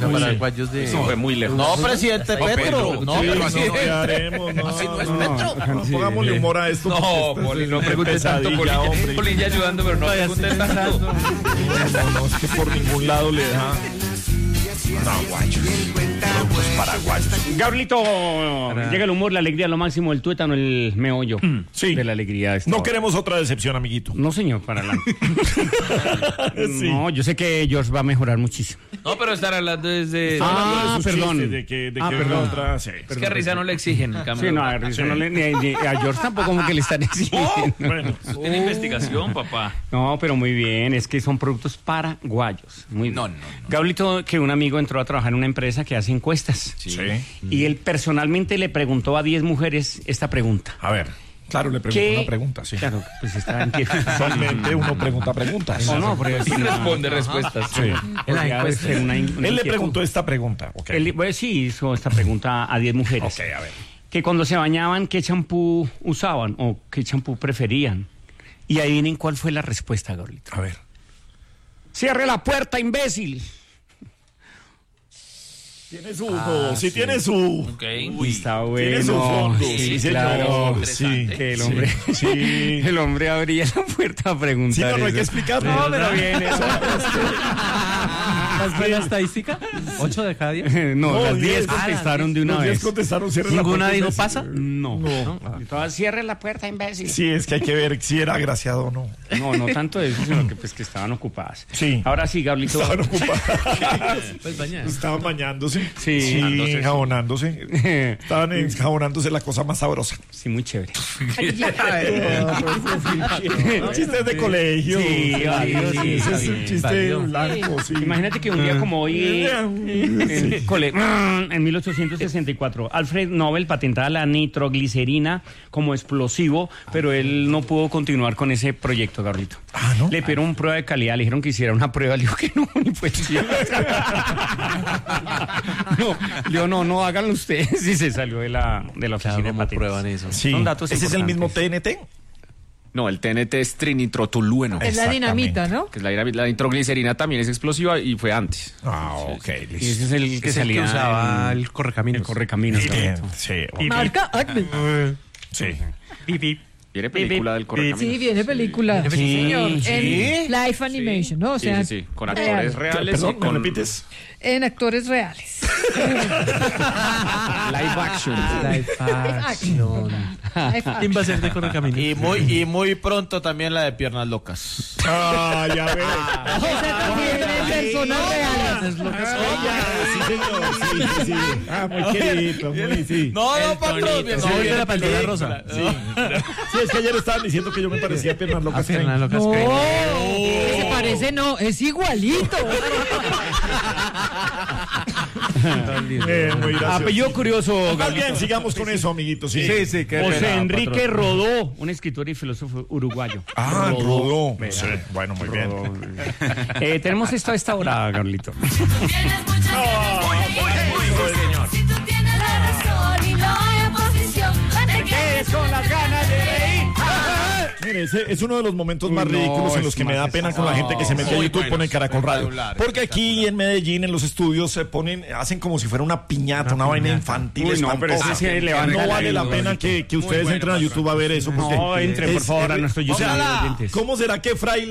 sea, paraguayos de... Eso fue muy lejos. No, presidente Petro. No, presidente. ¿Qué haremos? No, Así no es Petro. no, pongámosle humor a esto. No, Poli, no preguntes tanto, Poli ya ayudando, pero no preguntes tanto. No, es que por ningún lado le da. Paraguayos. Productos paraguayos. Gabrielito, llega el humor, la alegría, lo máximo, el tuétano, el meollo Sí. de la alegría. No queremos otra decepción, amiguito. No, señor, para adelante. Sí. No, yo sé que George va a mejorar muchísimo. No, pero estar hablando desde... Sus perdón. chistes de que perdón. otra, sí. Es que a Risa no le exigen, en cambio. Sí, no, a Risa no le, ni a George tampoco como que le están exigiendo. Bueno, Eso tiene investigación, papá. No, pero muy bien, es que son productos paraguayos. Muy bien. No. Gabrielito, que un amigo entró a trabajar en una empresa que hace encuestas. sí. Y él personalmente le preguntó a 10 mujeres esta pregunta. A ver. Claro, le pregunto ¿Qué? una pregunta, sí. Claro, pues está en Usualmente uno pregunta preguntas. No, pero Y responde respuestas. Sí. podría ser una Él le inquietud. preguntó esta pregunta. Okay. Él pues, sí hizo esta pregunta a 10 mujeres. Ok, a ver. Que cuando se bañaban, ¿qué champú usaban o qué champú preferían? Y adivinen cuál fue la respuesta, Gabrielito. A ver. ¡Cierre la puerta, imbécil! Tiene su... sí, tiene su... Ok. Está bueno. Tiene su fondo. Sí, señor. claro. Sí. Que el hombre, Sí. el hombre abría la puerta a preguntar. Sí, no hay que eso. explicarlo. No, pero bien. ¿Cuál fue la estadística? ¿8 de cada 10? No, No, las 10 10. contestaron de una Los 10 vez. contestaron, cierre la ¿Ninguna puerta, dijo imbécil. pasa? No. Todas cierre la puerta, imbécil. Sí, es que hay que ver si era agraciado o no. No tanto eso, sino que pues que estaban ocupadas. Sí. Ahora sí, Gabrielito. Estaban ocupados. Pues bañar. Estaban bañándose. Sí. Enjabonándose. Estaban enjabonándose la cosa más sabrosa. Sí, muy chévere. Chistes de colegio. Sí, Ese es sí, un chiste blanco, sí. Imagínate que un día como hoy, en 1864, Alfred Nobel patentaba la nitroglicerina como explosivo, pero él no pudo continuar con ese proyecto, Gabrielito. Ah, ¿no? Le pidieron una prueba de calidad, le dijeron que hiciera una prueba, le dijo que no, ni pues. No, háganlo ustedes. Y se salió de la oficina de ¿Cómo patentes. prueban eso? Sí. Son datos ¿Ese es el mismo importantes. TNT? No, el TNT es trinitrotolueno. Es la dinamita, ¿no? Que es la nitroglicerina también es explosiva y fue antes. Ah, ok, Y listo. ese es el que Es el salía que usaba en el correcaminos. el correcaminos. Bien, Gabrielito. sí. Marca Acme. Sí. Viene película del correcaminos. Sí, viene película. Sí, Sí, señor. sí. En live animation, ¿no? O Sí, sea, sí, con actores reales Perdón, y con ¿me repites? en actores reales. live action. Live action. ¿Quién va a ser de correcaminos? Y muy pronto también la de Piernas Locas. Ah, ya ves. Esa también es personas reales. Sí, señor. Sí. Ah, muy querido, muy, sí. No, patrón. No, de la Pantera Rosa. Sí, es que ayer estaban diciendo que yo me parecía a Piernas Locas. Piernas Locas. No, que se parece, no, es igualito. Muy gracioso. Apellido curioso, Más bien, sigamos con eso, amiguitos. Sí, Sí, qué José pena, Enrique patrón. Rodó, un escritor y filósofo uruguayo. Ah, Rodó. Vea. Sí, bueno, muy bien. Rodó. Tenemos esto a esta hora, Carlito. Tienes mucha Si tú tienes la razón y no hay oposición, ¿de qué son las ganas de reír? Mire, ese es uno de los momentos más No, ridículos en es los que me da más pena con la gente que se mete a muy YouTube y buenos, pone Caracol Radio. espectacular, Porque aquí en Medellín, en los estudios, se ponen, hacen como si fuera una piñata, una vaina infantil. Uy, no, pero espantosa. ese sí levanta No la vale la luz, pena que ustedes bueno, entren a YouTube a ver eso. Porque No, entre, por favor, a nuestro o YouTube. sea, oyentes. ¿cómo será que Fraile